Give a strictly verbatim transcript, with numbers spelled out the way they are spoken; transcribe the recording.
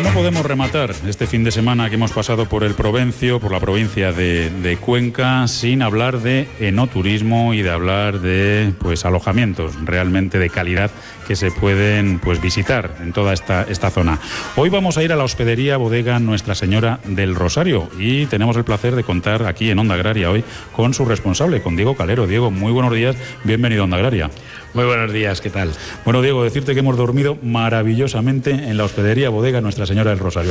no podemos rematar este fin de semana que hemos pasado por el Provencio, por la provincia de, de Cuenca, sin hablar de enoturismo y de hablar de pues alojamientos realmente de calidad que se pueden pues visitar en toda esta, esta zona. Hoy vamos a ir a la hospedería Bodega Nuestra Señora del Rosario y tenemos el placer de contar aquí en Onda Agraria hoy con su responsable, con Diego Calero. Diego, muy buenos días, bienvenido a Onda Agraria. Muy buenos días, ¿qué tal? Bueno, Diego, decirte que hemos dormido maravillosamente en la hospedería Bodega Nuestra Señora del Rosario.